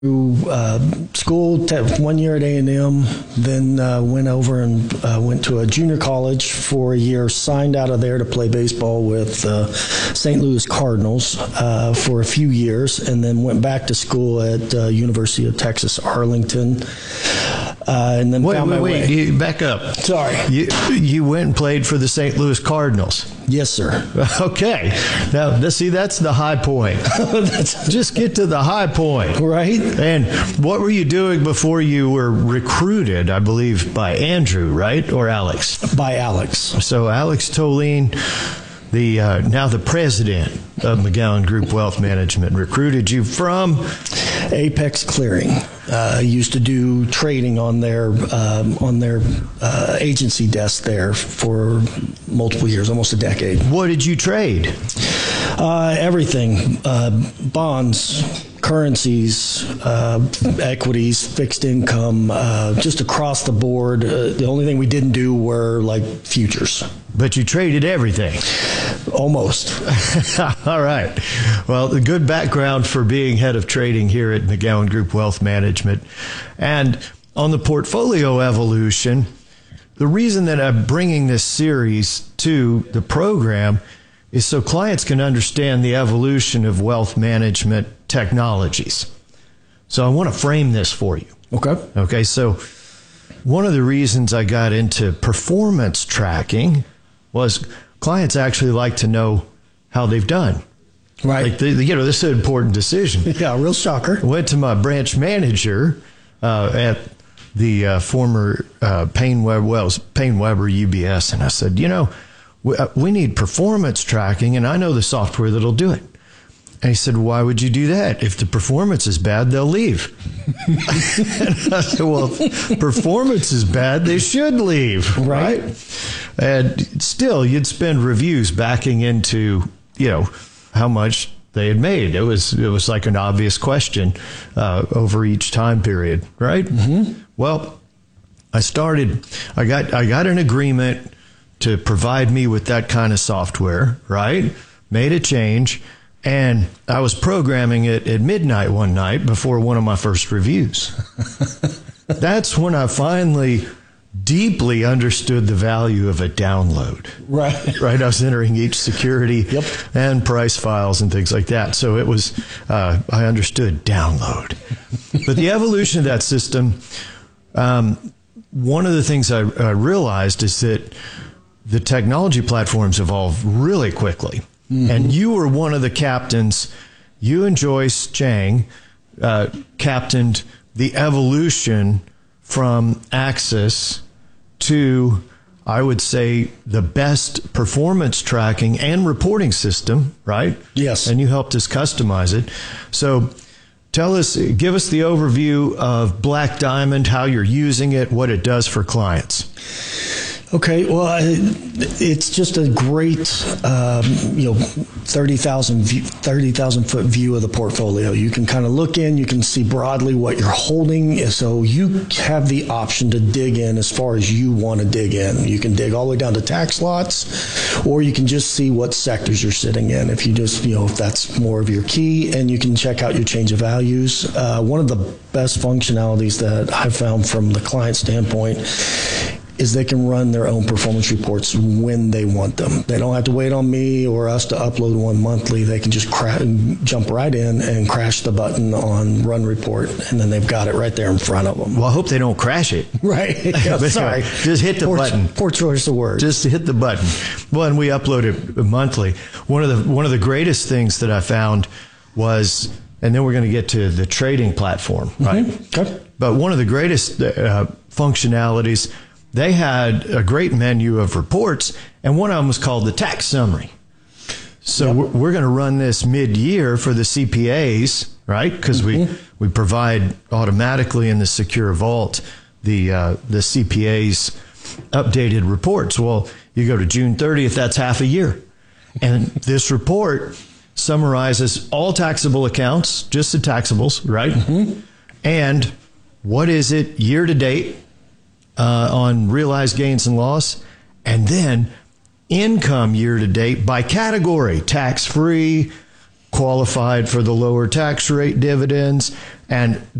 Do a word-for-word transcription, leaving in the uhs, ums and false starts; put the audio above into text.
Uh, school t- one year at A and M, then uh, went over and uh, went to a junior college for a year, signed out of there to play baseball with uh, Saint Louis Cardinals uh, for a few years, and then went back to school at uh, University of Texas, Arlington. Uh, and then wait, found wait, my wait, way. you back up. Sorry. You, you went and played for the Saint Louis Cardinals. Yes, sir. Okay. Now, th- see, that's the high point. Just get to the high point. Right. And what were you doing before you were recruited, I believe, by Andrew, right? Or Alex? By Alex. So Alex Tolene, the uh, now the president of McGowan Group Wealth Management, recruited you from Apex Clearing. Uh, used to do trading on their um, on their uh, agency desk there for multiple years, almost a decade. What did you trade? Uh, everything: uh, bonds, currencies, uh, equities, fixed income, uh, just across the board. Uh, the only thing we didn't do were like futures. But you traded everything. Almost. All right. Well, the good background for being head of trading here at McGowan Group Wealth Management. And on the portfolio evolution, the reason that I'm bringing this series to the program is so clients can understand the evolution of wealth management technologies. So I want to frame this for you. Okay. Okay. So one of the reasons I got into performance tracking was clients actually like to know how they've done. Right. Like, the, you know, this is an important decision. Yeah, real shocker. Went to my branch manager uh, at the uh, former uh, Payne Webber, Wells, Payne Webber U B S, and I said, you know, we, uh, we need performance tracking, and I know the software that'll do it. And he said, why would you do that? If the performance is bad, they'll leave. And I said, well, if performance is bad, they should leave, right? right? And still, you'd spend reviews backing into, you know, how much they had made. It was it was like an obvious question uh, over each time period, right? Mm-hmm. Well, I started, I got I got an agreement to provide me with that kind of software, right? Made a change. And I was programming it at midnight one night before one of my first reviews. That's when I finally deeply understood the value of a download. Right. Right. I was entering each security yep. and price files and things like that. So it was, uh, I understood download. But the evolution of that system, um, one of the things I, I realized is that the technology platforms evolve really quickly. Mm-hmm. And you were one of the captains. You and Joyce Chang uh, captained the evolution from Axis to, I would say, the best performance tracking and reporting system, right? Yes. And you helped us customize it. So tell us, give us the overview of Black Diamond, how you're using it, what it does for clients. Okay, well, it's just a great, um, you know, thirty thousand foot view of the portfolio. You can kind of look in, you can see broadly what you're holding, so you have the option to dig in as far as you want to dig in. You can dig all the way down to tax lots, or you can just see what sectors you're sitting in. If you just, you know, if that's more of your key, and you can check out your change of values. Uh, one of the best functionalities that I've found from the client standpoint is they can run their own performance reports when they want them. They don't have to wait on me or us to upload one monthly. They can just cra- jump right in and crash the button on run report, and then they've got it right there in front of them. Well, I hope they don't crash it. Right. Yeah, sorry. Just hit the poor, button. Poor choice of words. Just hit the button. Well, and we upload it monthly. One of the one of the greatest things that I found was, and then we're going to get to the trading platform, right? Mm-hmm. Okay. But one of the greatest uh, functionalities, they had a great menu of reports, and one of them was called the tax summary. So yep. we're, we're going to run this mid-year for the C P As, right? Because mm-hmm. we, we provide automatically in the Secure Vault the uh, the C P A's updated reports. Well, you go to June thirtieth, that's half a year. And this report summarizes all taxable accounts, just the taxables, right? Mm-hmm. And what is it year to date? Uh, on realized gains and loss, and then income year to date by category: tax-free, qualified for the lower tax rate dividends. And